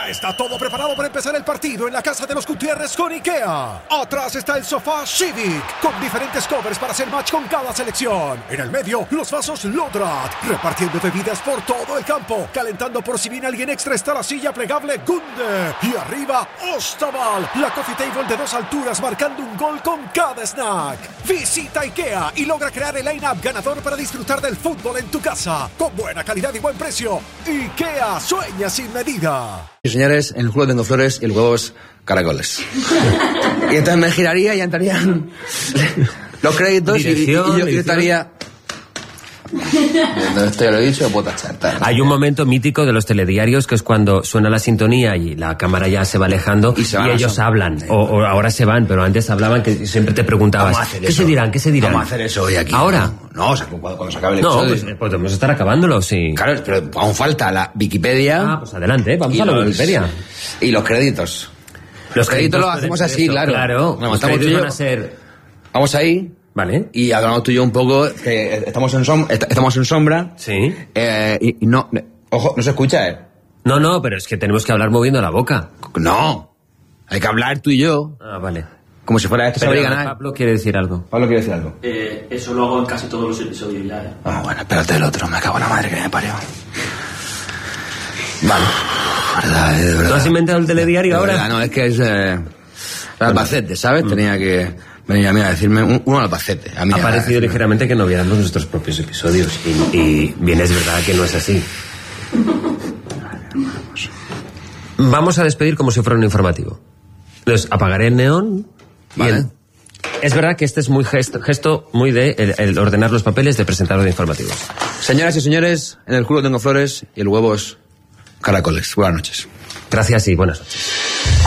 Ya está todo preparado para empezar el partido en la casa de los Gutiérrez con IKEA. Atrás está el sofá Civic, con diferentes covers para hacer match con cada selección. En el medio, los vasos Lodrat, repartiendo bebidas por todo el campo. Calentando por si viene alguien extra está la silla plegable Gunde. Y arriba, Ostaval, la coffee table de 2 alturas marcando un gol con cada snack. Visita IKEA y logra crear el line-up ganador para disfrutar del fútbol en tu casa. Con buena calidad y buen precio. IKEA, sueña sin medida. Sí, señores, en el culo tengo flores y el huevo es caracoles. Y entonces me giraría y entrarían los créditos y yo estaría... Esto ya lo he dicho, puedo tachar. Hay un momento mítico de los telediarios que es cuando suena la sintonía y la cámara ya se va alejando y ellos hablan. O ahora se van, pero antes hablaban que siempre te preguntabas ¿qué se dirán? ¿Qué se dirán? Vamos a hacer eso hoy aquí. ¿Ahora? No, o sea, cuando se acabe el episodio. No, pues podemos estar acabándolo, sí. Claro, pero aún falta la Wikipedia. Ah, pues adelante, vamos a la Wikipedia. Y los créditos. Los créditos los hacemos así, claro. Claro, los créditos van a ser... Vamos ahí. Vale. Y hablamos tú y yo un poco, que estamos en sombra. Sí. Y no, ojo, no se escucha, No, pero es que tenemos que hablar moviendo la boca. No, hay que hablar tú y yo. Ah, vale. Como si fuera esto se habría ganado. Pablo quiere decir algo. Pablo quiere decir algo. Eso lo hago en casi todos los episodios ya, Ah, bueno, espérate el otro, me cago en la madre que me parió. Vale. De verdad. ¿Tú has inventado el telediario ahora? Verdad, no, es que es Albacete, ¿sabes? Tenía que venir a mí a decirme uno Albacete. A mí ha parecido ligeramente que no viéramos nuestros propios episodios y bien es verdad que no es así. Vamos a despedir como si fuera un informativo. Entonces, apagaré el neón. Vale. Es verdad que este es muy gesto muy de el ordenar los papeles de presentador de informativos. Señoras y señores, en el culo tengo flores y el huevo es caracoles. Buenas noches. Gracias y buenas noches.